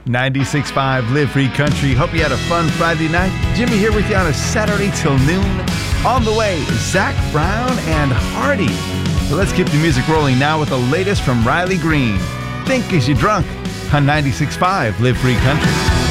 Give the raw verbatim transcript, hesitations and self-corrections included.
ninety-six point five Live Free Country. Hope you had a fun Friday night. Jimmy here with you on a Saturday till noon. On the way, Zach Brown and Hardy. So let's keep the music rolling now with the latest from Riley Green. Think Is You Drunk on ninety-six point five Live Free Country.